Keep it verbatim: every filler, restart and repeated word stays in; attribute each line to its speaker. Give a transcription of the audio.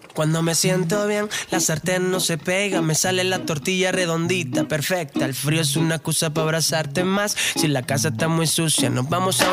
Speaker 1: Cuando me siento bien, la sartén no se pega, me sale la tortilla redondita, perfecta. El frío es una excusa para abrazarte más. Si la casa está muy sucia, nos vamos a